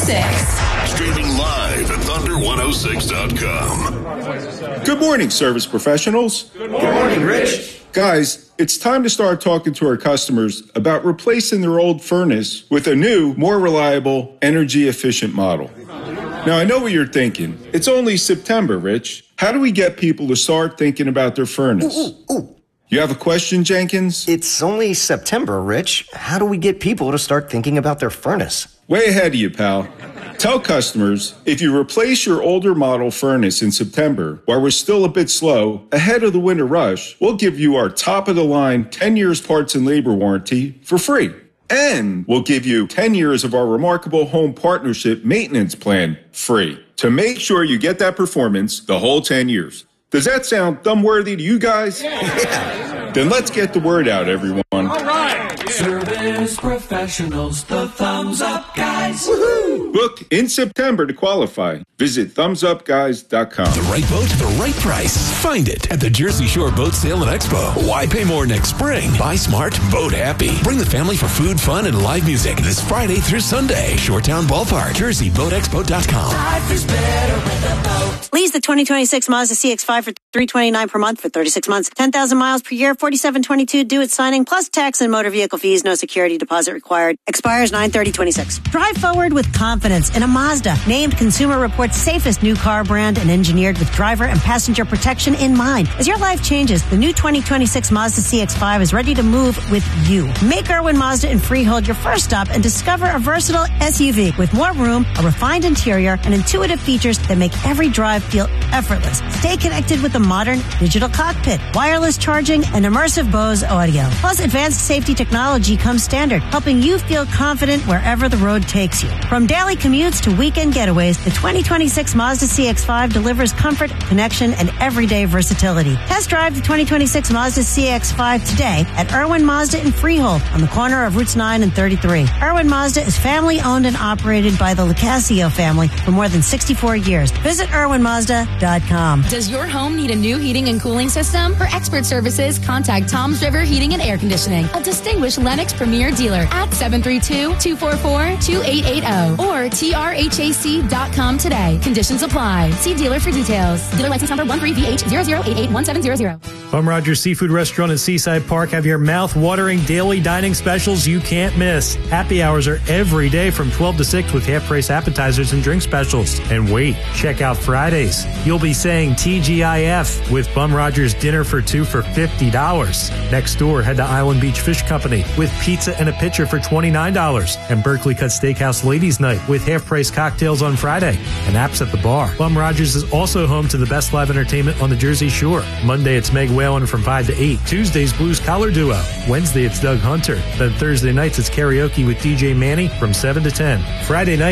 106. Streaming live at Thunder106.com. Good morning, service professionals. Good morning, Rich. Guys, it's time to start talking to our customers about replacing their old furnace with a new, more reliable, energy-efficient model. Now, I know what you're thinking. It's only September, Rich. How do we get people to start thinking about their furnace? You have a question, Jenkins? It's only September, Rich. How do we get people to start thinking about their furnace? Way ahead of you, pal. Tell customers, if you replace your older model furnace in September, while we're still a bit slow, ahead of the winter rush, we'll give you our top-of-the-line 10 years parts and labor warranty for free. And we'll give you 10 years of our remarkable home partnership maintenance plan free to make sure you get that performance the whole 10 years. Does that sound thumb-worthy to you guys? Yeah. Then let's get the word out, everyone. All right. Yeah. Service professionals, the Thumbs Up Guys. Woohoo! Book in September to qualify. Visit thumbsupguys.com. The right boat, the right price. Find it at the Jersey Shore Boat Sale and Expo. Why pay more next spring? Buy smart, boat happy. Bring the family for food, fun, and live music this Friday through Sunday. Shoretown Ballpark, JerseyBoatExpo.com. Life is better with a boat. Lease the 2026 Mazda CX-5 for $329 per month for 36 months. 10,000 miles per year, $47.22 due at signing, plus tax and motor vehicle fees. No security deposit required. Expires 9/30/26. Drive forward with confidence in a Mazda. Named Consumer Reports safest new car brand and engineered with driver and passenger protection in mind. As your life changes, the new 2026 Mazda CX-5 is ready to move with you. Make Irwin Mazda in Freehold your first stop and discover a versatile SUV with more room, a refined interior, and intuitive features that make every drive feel effortless. Stay connected with a modern digital cockpit, wireless charging, and immersive Bose audio. Plus, advanced safety technology comes standard, helping you feel confident wherever the road takes you. From daily commutes to weekend getaways, the 2026 Mazda CX-5 delivers comfort, connection, and everyday versatility. Test drive the 2026 Mazda CX-5 today at Irwin Mazda in Freehold on the corner of Routes 9 and 33. Irwin Mazda is family owned and operated by the Lucasio family for more than 64 years. Visit IrwinMazda.com. Does your home need a new heating and cooling system? For expert services, contact Tom's River Heating and Air Conditioning, a distinguished Lennox Premier dealer at 732-244-2880 or trhac.com today. Conditions apply. See dealer for details. Dealer license number 13VH00881700. Bum Rogers Seafood Restaurant at Seaside Park have your mouth-watering daily dining specials you can't miss. Happy hours are every day from 12 to 6 with half-price appetizers and drink specials. And wait, check out Fridays. You'll be saying TGIF with Bum Rogers dinner for two for $50. Next door, head to Island Beach Fish Company with pizza and a pitcher for $29. And Berkeley Cut Steakhouse Ladies Night with half-price cocktails on Friday and apps at the bar. Bum Rogers is also home to the best live entertainment on the Jersey Shore. Monday, it's Meg Whalen from 5 to 8. Tuesday's Blues Collar Duo. Wednesday, it's Doug Hunter. Then Thursday nights, it's karaoke with DJ Manny from 7 to 10. Friday night,